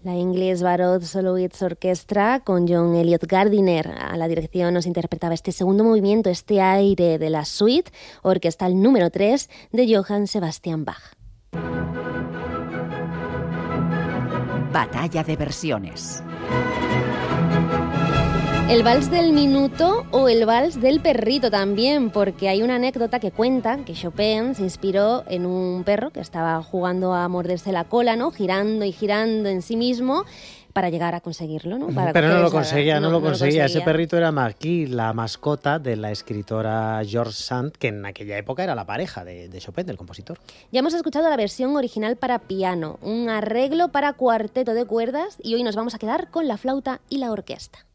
La English Baroque Soloists Orchestra con John Elliott Gardiner a la dirección nos interpretaba este segundo movimiento, este aire de la suite orquestal número 3 de Johann Sebastian Bach. Batalla de versiones. El vals del minuto o el vals del perrito también, porque hay una anécdota que cuenta que Chopin se inspiró en un perro que estaba jugando a morderse la cola, ¿no? Girando y girando en sí mismo para llegar a conseguirlo, ¿no? Pero no lo conseguía. Ese perrito era Marquis, la mascota de la escritora George Sand, que en aquella época era la pareja de Chopin, del compositor. Ya hemos escuchado la versión original para piano, un arreglo para cuarteto de cuerdas, y hoy nos vamos a quedar con la flauta y la orquesta.